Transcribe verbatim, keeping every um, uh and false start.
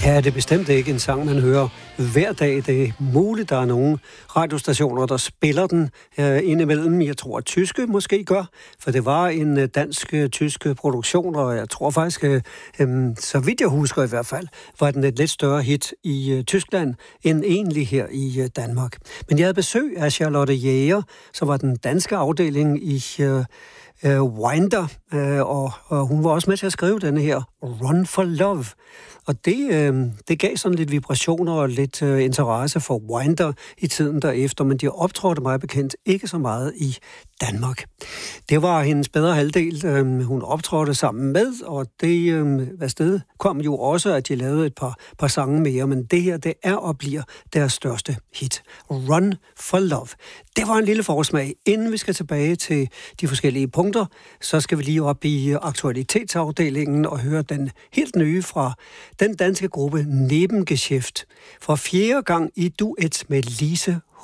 Ja, det er bestemt ikke en sang, man hører hver dag. Det er muligt, der er nogle radiostationer, der spiller den øh, indimellem. Jeg tror, at tyske måske gør, for det var en øh, dansk-tysk øh, produktion, og jeg tror faktisk, øh, øh, så vidt jeg husker i hvert fald, var den et lidt større hit i øh, Tyskland end egentlig her i øh, Danmark. Men jeg havde besøg af Charlotte Jæger, som var den danske afdeling i øh, øh, Winder, øh, og, og hun var også med til at skrive denne her Run for Love. Og det, øh, det gav sådan lidt vibrationer og lidt øh, interesse for Winder i tiden derefter, men de optrådte mig bekendt ikke så meget i Danmark. Det var hendes bedre halvdel, øh, hun optrådte sammen med, og det øh, hvad sted kom jo også, at de lavede et par, par sange mere, men det her, det er og bliver deres største hit. Run for Love. Det var en lille forsmag. Inden vi skal tilbage til de forskellige punkter, så skal vi lige op i aktualitetsafdelingen og høre den helt nye fra den danske gruppe Nebengeschäft. For fjerde gang i duet med Lise